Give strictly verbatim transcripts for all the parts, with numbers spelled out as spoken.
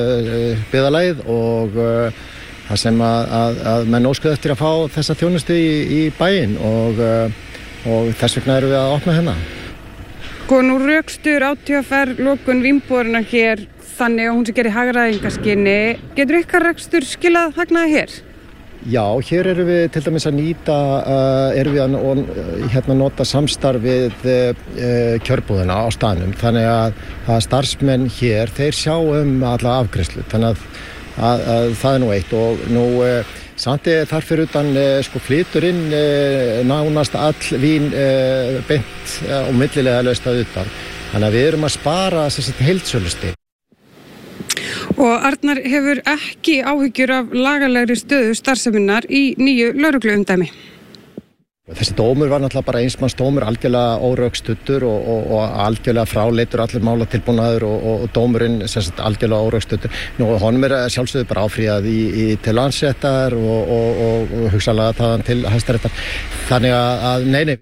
byggðarlagið og uh, það sem að, að, að menn óskuðu eftir að fá þessa þjónustu í, í bæinn og, uh, og þess vegna erum við að opna hérna. Sko nú rökstur á T V R lokun Vínbúðarinnar hér þannig að hún sé geri hagræðingarskyni. Getur ykkar rekstur skilað hagnaði hér? Já, hér erum við til dæmis að nýta, uh, erum við að uh, hérna nota samstarf við uh, kjörbúðina á staðnum. Þannig að, að starfsmenn hér, þeir sjá um alla afgreiðslu. Þannig að, að, að það er nú eitt og nú uh, samt er þar fyrir utan uh, sko flytur inn uh, nánast all vín uh, beint uh, og millilega laust að utan. Þannig að við erum að spara heildsölustig. Og Arnar hefur ekki áhyggjur af lagalegri stöðu starfseminnar í nýju lögregluumdæmi. Þessi dómur var náttúrulega bara einsmanns dómur, algjörlega órökstuddur og, og, og algjörlega fráleitur allir málatilbúnaður og, og, og dómurinn sem sagt algjörlega órökstuddur. Nú honum er sjálfsögðu bara áfrýjað í, í til Landsréttar og, og, og, og hugsanlega þaðan til Hæstaréttar. Þannig að, að nei, nei.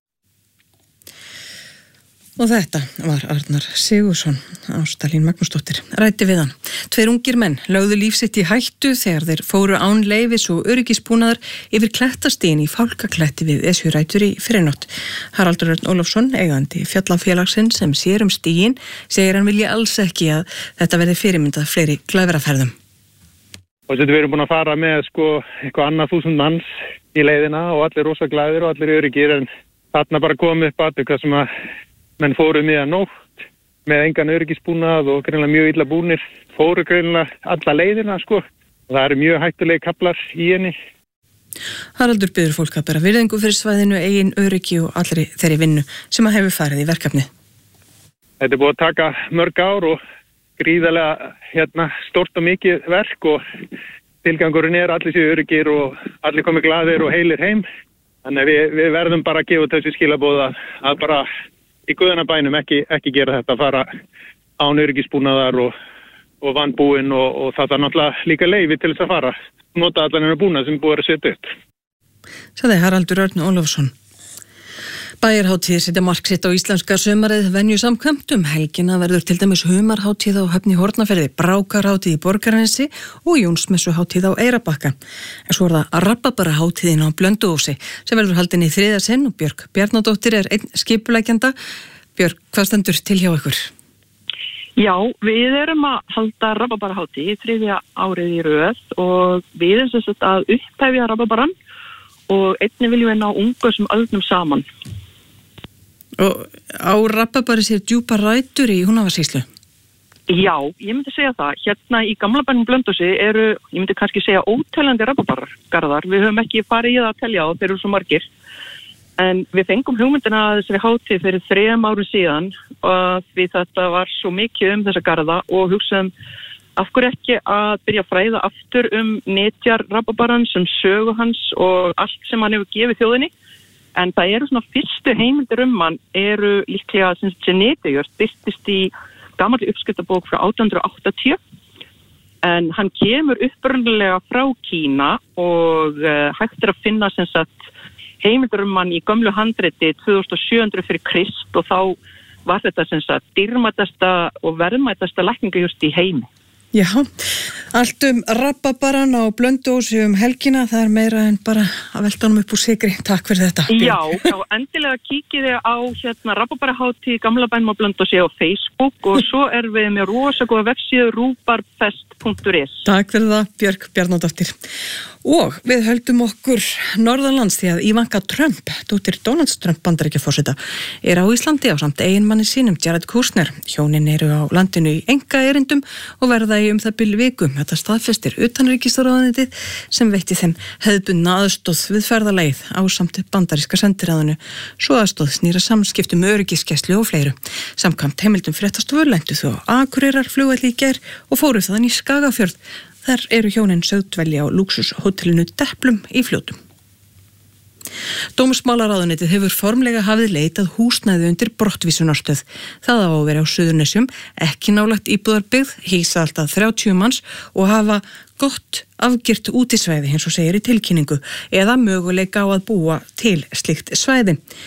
Og þetta var Arnar Sigurðsson, Ástalín Magnúsdóttir, ræddi við hann. Tveir ungir menn lögðu líf sitt í hættu þegar þeir fóru án leyfis og öryggisbúnaðar yfir klettastíginn í Fálkakletti við Esjurætur í fyrrinótt. Haraldur Örn Ólafsson, eigandi fjallafélagsins sem sér um stíginn, segir hann vilji alls ekki að þetta verði fyrirmyndað fleiri glæfraferðum. Og þetta við erum búin að fara með sko eitthvað annað þúsund manns í leiðina og allir rosa glæðir og allir öryggir en þarna bara komið upp að eitthvað sem að menn fóru miðan nótt með engan öryggisbúnað og greinilega mjög illa búnir, fóru greinilega alla leiðina sko og það eru mjög hættulegi kaflar í henni. Haraldur biður fólk að bera virðingu fyrir svæðinu, eigin öryggi og allri þeirri vinnu sem að hefur farið í verkefni. Þetta er búið að taka mörg ár og gríðarlega hérna stórt og mikið verk og tilgangurinn er allir séu öryggir og allir komið glaðir og heilir heim. Þannig að við, við verðum bara að gefa þessu skilaboð að, að bara í guðanabænum ekki, ekki gera þetta, fara án öryggisbúnaðar og, og vanbúin og, og það er náttúrulega líka leyfi til þess að fara. Nota allan hennar búnað sem búið að setja upp. Saði Haraldur Örn Ólafsson. Bæjarhátíð setja mark sitt á íslenska sumarið venju samkvæmt. Um helgina verður til dæmis humarhátíð á Höfn í Hornafirði, brákarhátíð í Borgarnesi og Jónsmessuhátíð á Eyrarbakka. En svo er það rabarbarahátíðin á Blönduósi sem verður haldin í þriðja sinn og Björg Bjarnadóttir er einn skipuleggjanda. Björg, hvað stendur til hjá ykkur? Já, við erum að halda rabarbarahátíð í þriðja árið í röð og við erum sem sagt að upphefja rabarbaran og einnig viljum við ná ungu sem öldnum saman. Og á rabarbari sér djúpa rætur í Húnavatnssýslu? Já, ég myndi segja það. Hérna í gamla bænum Blönduósi eru, ég myndi kannski segja óteljandi rabarbargarðar. Við höfum ekki farið í það að telja á, þeir eru svo margir. En við fengum hugmyndina að þessari hátíð fyrir þrem árum síðan og því þetta var svo mikið um þessa garða og hugsaðum af hverju ekki að byrja að fræða aftur um netjar rabarbarans, um sögu hans og allt sem hann hefur gefið þjóðinni. En það eru svona fyrstu heimildir um hann eru líklega sem netjajört birtist í gamalli uppskriftabók frá átján hundruð áttatíu. En hann kemur upprunalega frá Kína og uh, hægt er að finna sem sagt heimildir um hann í gömlu handriti tvö þúsund sjö hundruð fyrir Krist og þá var þetta sem sagt dýrmætasta og verðmætasta lækningajurt í heimi. Já, allt um rabarbaran á Blönduósi um helgina, það er meira en bara að velta honum upp úr sykri. Takk fyrir þetta. Já, já, endilega kíkið þið á hérna rabarbarahátíð gamla bænum á Blönduósi á Facebook og svo er við með rosa góða vefsíðu rúbarbfest punktur is. Takk fyrir það, Björg Bjarnadóttir. Og við höldum okkur norðanlands því að Ivanka Trump, dóttir Donald Trump Bandaríkjaforseta, er á Íslandi á samt eiginmanni sínum, Jared Kushner. Hjónin eru á landinu í engaerindum og verða í um það bil viku. Þetta staðfestir utanríkisráðuneytið sem veitti þeim hefðbundna aðstoð við ferðalagið á samt bandaríska sendiráðinu. Svo aðstoð snýra samskiptum öryggisgæslu og fleiru. Samkvæmt heimildum fréttastofu lentu þau á Akureyrarflugvelli í gær og fóru þaðan í Skagafjörð. Þar eru hjónin sögð dvelja á lúxushótelinu Deplum í Fljótum. Dómsmálaráðuneytið hefur formlega hafið leit að húsnæði undir brottvísunarstöð. Það á að vera á Suðurnesjum, ekki nálægt íbúðarbyggð, hýsa alltaf þrjátíu manns og hafa gott afgirt útisvæði, eins og segir í tilkynningu, eða möguleika á að búa til slíkt svæði.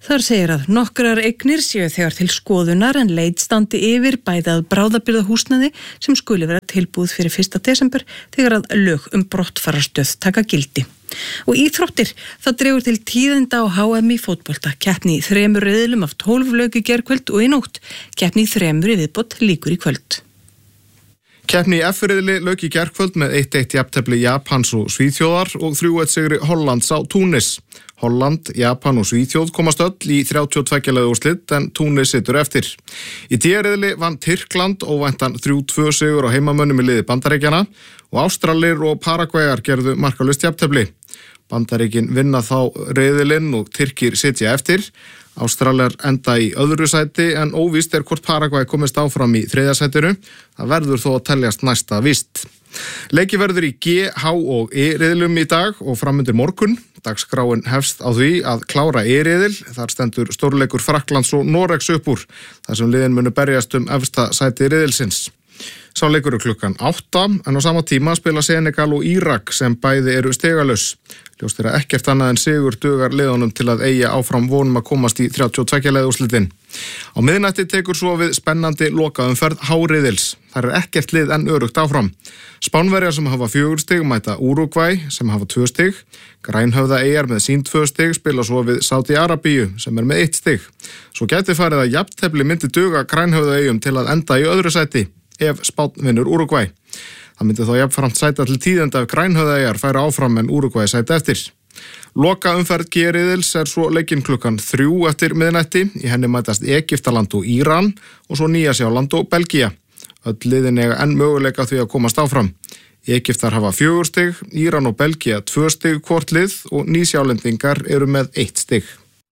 Þar segir að nokkrar eignir séu þegar til skoðunar en leit standi yfir bæði að bráðabirgðahúsnæði sem skuli vera tilbúið fyrir fyrsta desember þegar að lög um brottfararstöð taka gildi. Og íþróttir, það dregur til tíðinda á H M í fótbolta, keppni í þremur riðlum af tólf lauk í gærkvöld og í nótt, keppni í þremur í viðbót líkur í kvöld. Keppni í F-riðli lauk í gærkvöld með eitt eitt jafntefli Japans og Svíþjóðar og þrjú eitt sigri Hollands á Túnis. Holland, Japan og Svíþjóð komast öll í þrjátíu og tvö liða úrslit en Túnis situr eftir. Í D-riðli vann Tyrkland óvæntan þrjú tvö sigur á heimamönnum í liði Bandaríkjanna og Ástralir og Paragvæjar gerðu markalaust jafntefli. Bandaríkin vinna þá riðilinn og Tyrkir sitja eftir. Ástralir enda í öðru sæti en óvíst er hvort Paragvæ komist áfram í þriðja sætinu. Það verður þó að teljast næsta víst. Leiki verður í G, H og E-riðlum í dag og framundir morgun. Dagskráin hefst á því að klára E-riðil. Þar stendur stórleikur Frakklands og Noregs upp úr, þar sem liðin munu berjast um efsta sæti riðilsins. Sá leikur er klukkan átta en á sama tíma spila Senegal og Írak sem bæði eru stigalaus. Ljóst er að ekkert annað en sigur dugar liðunum til að eygja áfram vonum að komast í þrjátíu og tvö liða úrslitin. Á miðnætti tekur svo við spennandi lokaumferð H-riðils. Þar er ekkert lið en örugt áfram. Spánverjar sem hafa fjögur stig mæta Úrúgvæ sem hafa tvö stig. Grænhöfðaeyjar með sín tvö stig spila svo við Sádi-Arabíu sem er með eitt stig. Svo gæti farið að jafntefli myndi duga Grænhöfðaeyjum til að enda í öðru sæti ef Spánn vinnur Úrúgvæ. Það myndi þá jafnframt sæta til tíðenda ef Grænhöfðaeyjar færi áfram en Úrúgvæ sæti eftir. Loka umferð G-riðils er svo leikinn klukkan þrjú eftir miðnætti. Í henni mætast Egyptaland og Íran og svo Nýja-Sjáland og Belgía. Öll liðin eiga enn möguleika því að komast áfram. Egyptar hafa fjögur stig, Íran og Belgía tvö stig hvort lið og Nýsjálendingar eru með eitt stig.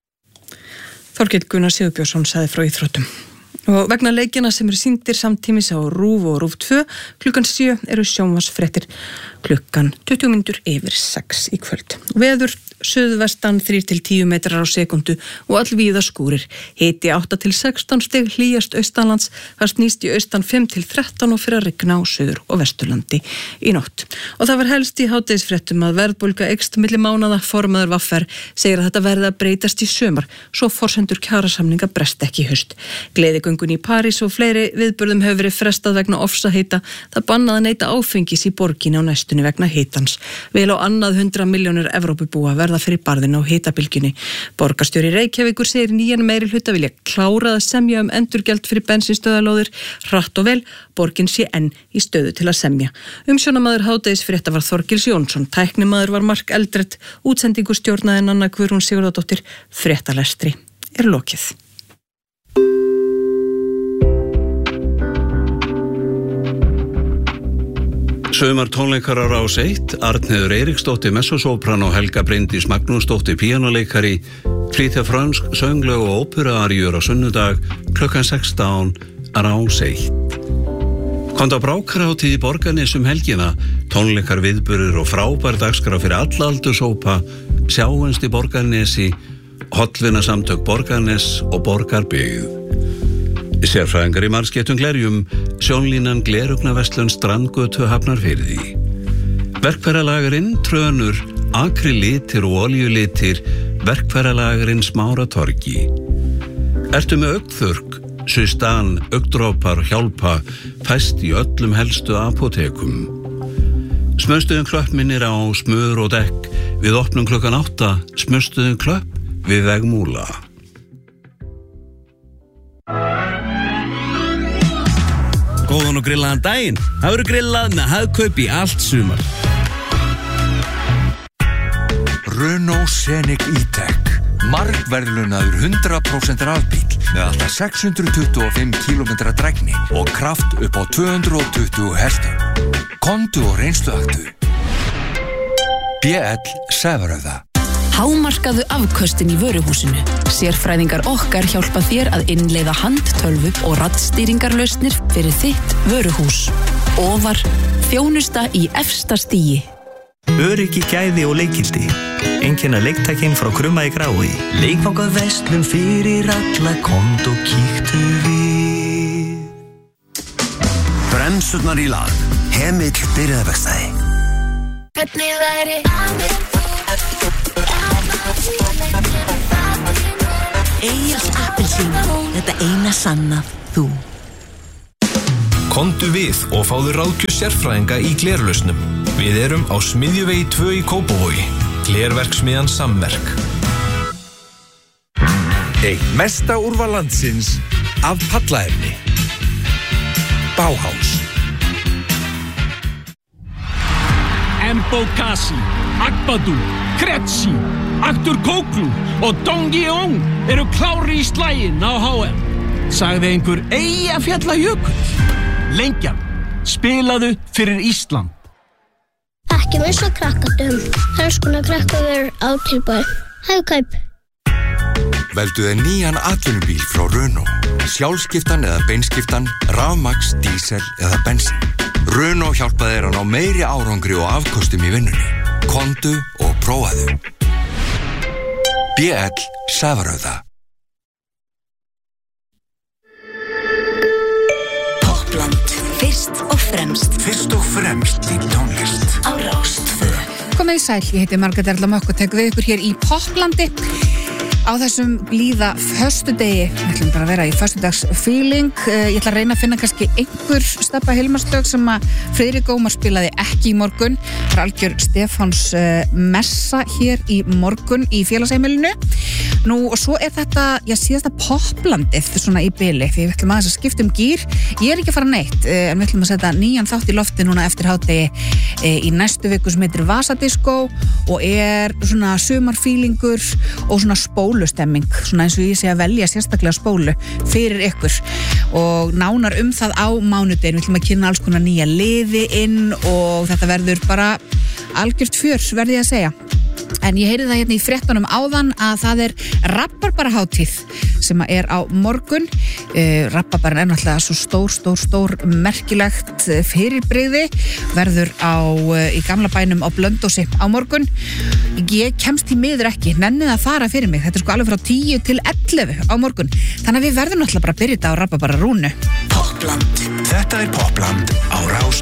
Þorkell Gunnar Sigurbjörnsson sagði frá íþróttum. Og vegna leikjana sem eru sýndir samtímis á RÚV og RÚV tvö klukkan sjö eru sjónvarpsfréttir klukkan tuttugu mínútur yfir sex í kvöld. Veður suðvestan þrír til tíu metrar á sekundu og allvíða skúrir. Hiti átta til sextán stig, hlýjast austanlands, það snýst í austan fimm til þrettán og fyrir að rigna á suður og vesturlandi í nótt. Og það var helst í hádegisfréttum að verðbólga eykst milli mánaða. Formaður V R segir að þetta verði að breytast í sumar, svo forsendur kjarasamninga brest ekki í haust. Gleðigöngun í París og fleiri viðburðum hefur verið frestað vegna ofsaheita. Það bannaði að neyta áfengis í borginni á næstunni vegna hitans. Vel á annað hundrað milljónir Evrópubúa verða fyrir barðin á hitabylgjunni. Borgarstjóri Reykjavíkur segir nýjan meiri hluta vilja klára að semja um endurgjald fyrir bensinstöðalóðir hratt og vel. Borgin sé enn í stöðu til að semja. Umsjónamaður hádegisfrétta var Þorgils Jónsson, tæknimaður var Mark Eldred, útsendingu stjórnaði Nanna Guðrún Sigurðardóttir. Fréttalestri er lokið. Sumar tónleikar á Rás eitt, Arnheiður Eiríksdóttir messosopran og Helga Bryndís Magnúsdóttir píanóleikari flytja frönsk sönglög og óperuaríur á sunnudag klukkan sextán á Rás eitt. Komdu á brákarhátíð í Borgarnes um helgina, tónleikar viðburðir og frábær dagskrá fyrir alla aldurshópa, sjáumst í Borgarnesi, hollvina samtök Borgarnes og Borgarbyggð. Sérfræðingar í margskeyttum glerjum, sjónlínan Glerugnaverslun Strandgötu Hafnarfirði. Verkfæralagarinn Trönur, akrylitir og olíulitir, verkfæralagarinn Smáratorgi. Ertu með augnþurrk, Systan, augndrópar, hjálpa, fæst í öllum helstu apótekum. Smurstuðin Klöpp minnir á smör og dekk, við opnum klukkan átta, Smurstuðin Klöpp við veg Múla. Góðan og grillaðan daginn. Það verður grillað með Hagkaup í allt sumar. Renault Scenic E-Tech. Margverðlunaður hundrað prósent rafbíll með alltaf sex hundruð tuttugu og fimm kílómetra drægni og kraft upp á tvö hundruð og tuttugu hesta. Komdu og reynsluaktu. B L Severöða. Hámarkaðu afköstin í vöruhúsinu. Sérfræðingar okkar hjálpa þér að innleiða handtölvu og raddstýringarlausnir fyrir þitt vöruhús. Ofar, þjónusta í efsta stigi. Öryggi, gæði og leikildi. Einkenna leiktækin frá Krumma í Grái. Leikvangað verslun fyrir alla, komdu og kíktu við. Bremsurnar í lag. Hemill byrjaðverkstæði. Hvernig væri Egils appelsín, þetta eina sannað þú. Komdu við og fáðu ráðgjöf sérfræðinga í glerlausnum. Við erum á Smiðjuvegi tvö í Kópavogi. Glerverksmiðjan Samverk. Eitt mesta úrval landsins af pallaefni. Bauhaus. Mbokasi, Akbadu, Kretsi, Aktur Kóklu og Dong Yeong eru klári í slaginn á H M. Sagði einhver Eyjafjallajökull. Lengjan, spilaðu fyrir Ísland. Ekki missa krakkadum. Þess konar krakkaver á tilbúið. Hagkaup. Veldu þér nýjan atvinnubíl frá Renault. Sjálfskiptan eða beinskiptan, rafmagns, dísel eða bensín. Renault hjálpa þér að ná meiri árangri og afkostum í vinnunni. Komdu og prófaðu. B L Sævarauða. Poppland, fyrst og fremst. Fyrst og fremst í tónlist. Á Rástvö. Komið í sæl, ég heiti Margrét Erla Mökk og tek við ykkur hér í Popplandi. Á þessum blíða föstudegi, við ætlum bara að vera í föstudagsfeeling. Ég ætla að reyna að finna kannski einhver Stebba Hilmarslög sem að Friðrik Ómar spilaði ekki í morgun. Það er algjör Stefáns messa hér í morgun í félagsheimilinu. Nú og svo er þetta, já, síðasta Popplandið svona í bili, því við ætlum aðeins að skipta um gír. Ég er ekki að fara neitt, en við ætlum að setja nýjan þátt í lofti núna eftir hádegi í næstu viku sem heitir Vasadisco og er svona sumarfílingur og svona spólustemming, svona eins og ég sé að velja sérstaklega spólu fyrir ykkur og nánar um það á mánudeginu. Við ætlum að kynna alls konar nýja liði inn og þetta verður bara algjört fjör, verði ég að segja. En ég heyri það hérna í fréttunum áðan að það er rabarbarahátíð sem er á morgun. Uh, Rabarbaran er náttúrulega svo stór, stór, stór merkilegt fyrirbrigði, verður á, uh, í gamla bænum á Blönduósi á morgun. Ég kemst í miður ekki, nennið að fara fyrir mig. Þetta er sko alveg frá tíu til ellefu á morgun. Þannig að við verðum náttúrulega bara að byrja þetta á rabarbararúnu. Poppland. Þetta er Poppland á Rás